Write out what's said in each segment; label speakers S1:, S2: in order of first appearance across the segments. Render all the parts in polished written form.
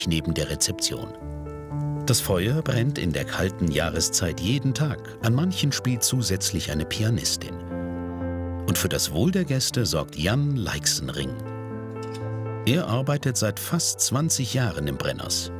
S1: neben der Rezeption. Das Feuer brennt in der kalten Jahreszeit jeden Tag. An manchen spielt zusätzlich eine Pianistin. Und für das Wohl der Gäste sorgt Jan Leixenring. Er arbeitet seit fast 20 Jahren im Brenners.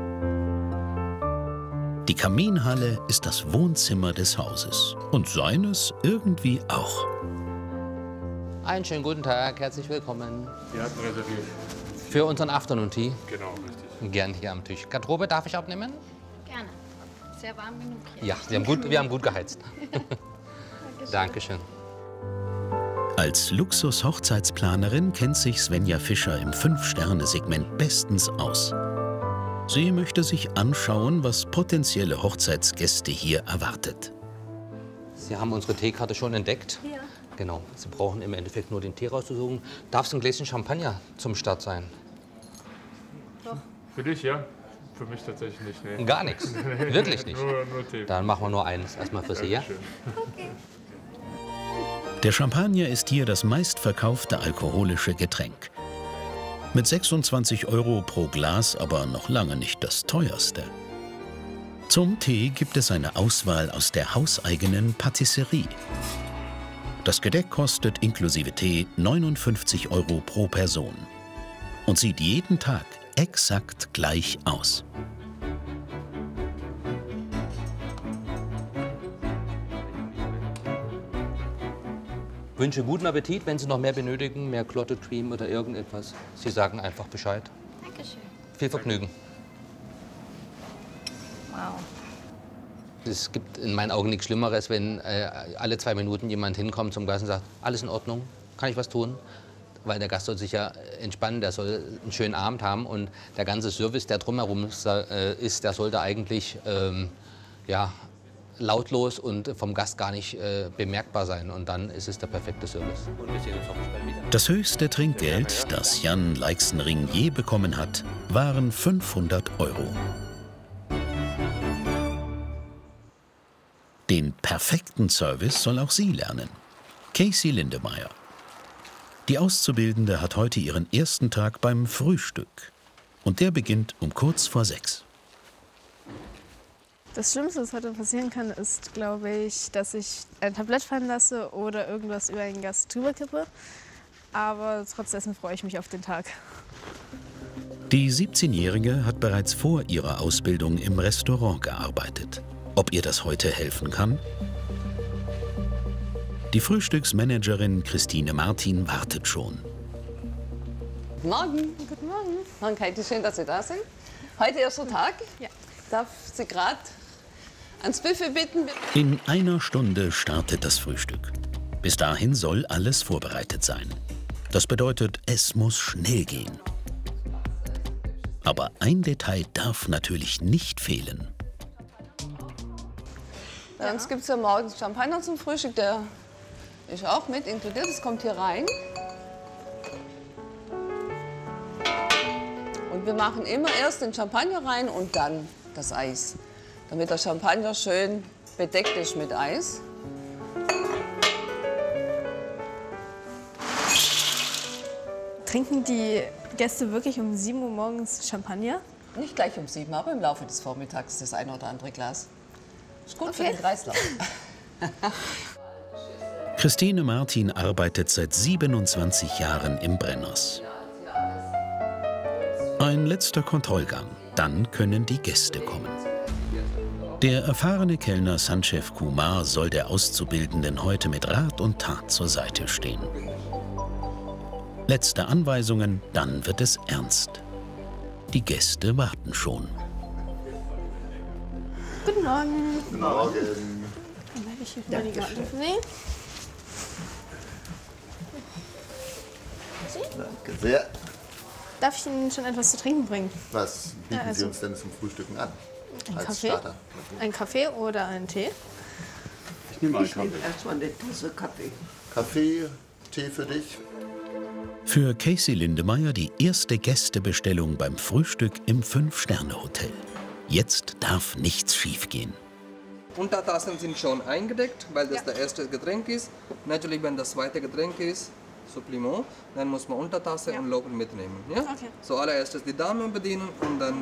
S1: Die Kaminhalle ist das Wohnzimmer des Hauses und seines irgendwie auch.
S2: Einen schönen guten Tag, herzlich willkommen.
S3: Wir hatten reserviert.
S2: Für unseren Afternoon Tea.
S3: Genau, richtig.
S2: Gern hier am Tisch. Garderobe darf ich abnehmen?
S4: Gerne. Sehr warm genug hier.
S2: Ja, wir haben gut geheizt. Dankeschön.
S1: Als Luxus-Hochzeitsplanerin kennt sich Svenja Fischer im 5-Sterne-Segment bestens aus. Sie möchte sich anschauen, was potenzielle Hochzeitsgäste hier erwartet.
S2: Sie haben unsere Teekarte schon entdeckt?
S4: Ja.
S2: Genau. Sie brauchen im Endeffekt nur den Tee rauszusuchen. Darf es ein Gläschen Champagner zum Start sein?
S4: Doch.
S3: Für dich, ja? Für mich tatsächlich nicht, nee.
S2: Gar nichts. Wirklich nicht.
S3: Nur Tee.
S2: Dann machen wir nur eins erstmal für Sie, ja?
S4: Okay.
S1: Der Champagner ist hier das meistverkaufte alkoholische Getränk. Mit 26 € pro Glas aber noch lange nicht das teuerste. Zum Tee gibt es eine Auswahl aus der hauseigenen Patisserie. Das Gedeck kostet inklusive Tee 59 € pro Person und sieht jeden Tag exakt gleich aus.
S2: Wünsche guten Appetit. Wenn Sie noch mehr benötigen, mehr Clotted Cream oder irgendetwas, Sie sagen einfach Bescheid.
S4: Dankeschön.
S2: Viel Vergnügen.
S4: Wow.
S2: Es gibt in meinen Augen nichts Schlimmeres, wenn alle 2 Minuten jemand hinkommt zum Gast und sagt, alles in Ordnung, kann ich was tun? Weil der Gast soll sich ja entspannen, der soll einen schönen Abend haben und der ganze Service, der drumherum ist, der sollte eigentlich ja, lautlos und vom Gast gar nicht bemerkbar sein. Und dann ist es der perfekte Service. Und wir sehen uns hoffentlich bald wieder.
S1: Das höchste Trinkgeld, das Jan Leixenring je bekommen hat, waren 500 €. Den perfekten Service soll auch sie lernen. Casey Lindemeyer. Die Auszubildende hat heute ihren ersten Tag beim Frühstück. Und der beginnt um kurz vor 6.
S5: Das Schlimmste, was heute passieren kann, ist, glaube ich, dass ich ein Tablett fallen lasse oder irgendwas über einen Gast drüber kippe. Aber trotz dessen freue ich mich auf den Tag.
S1: Die 17-Jährige hat bereits vor ihrer Ausbildung im Restaurant gearbeitet. Ob ihr das heute helfen kann? Die Frühstücksmanagerin Christine Martin wartet schon.
S6: Guten Morgen.
S5: Guten Morgen.
S6: Morgen, Katie, schön, dass Sie da sind. Heute erster Tag.
S5: Ja.
S6: Ich darf Sie gerade ans Buffet bitten.
S1: In einer Stunde startet das Frühstück. Bis dahin soll alles vorbereitet sein. Das bedeutet, es muss schnell gehen. Aber ein Detail darf natürlich nicht fehlen.
S6: Bei uns gibt es ja morgens Champagner zum Frühstück, der ist auch mit inkludiert. Das kommt hier rein. Und wir machen immer erst den Champagner rein und dann das Eis, damit der Champagner schön bedeckt ist mit Eis.
S5: Trinken die Gäste wirklich um 7 Uhr morgens Champagner?
S6: Nicht gleich um 7, aber im Laufe des Vormittags das eine oder andere Glas. Ist gut für
S5: Okay.
S6: den Kreislauf.
S1: Christine Martin arbeitet seit 27 Jahren im Brenners. Ein letzter Kontrollgang, dann können die Gäste kommen. Der erfahrene Kellner Sanchev Kumar soll der Auszubildenden heute mit Rat und Tat zur Seite stehen. Letzte Anweisungen, dann wird es ernst. Die Gäste warten schon.
S5: Guten Morgen.
S7: Guten Morgen.
S5: Dann werde ich hier mal die Garten für Sie.
S7: Danke sehr.
S5: Darf ich Ihnen schon etwas zu trinken bringen?
S7: Was bieten
S5: Ja, also-
S7: Sie uns denn zum Frühstücken an?
S5: Ein
S7: Als
S5: Kaffee?
S7: Starter.
S5: Ein Kaffee oder einen Tee?
S3: Ich nehme einen Kaffee.
S8: Erstmal eine Tasse Kaffee.
S7: Kaffee, Tee für dich?
S1: Für Casey Lindemeyer die erste Gästebestellung beim Frühstück im 5-Sterne-Hotel. Jetzt darf nichts schiefgehen.
S8: Untertassen sind schon eingedeckt, weil das der erste Getränk ist. Natürlich, wenn das zweite Getränk ist, Supplement, dann muss man Untertasse
S9: Ja.
S8: und Löffel mitnehmen. Ja?
S9: Okay.
S8: So allererstes die Dame bedienen und dann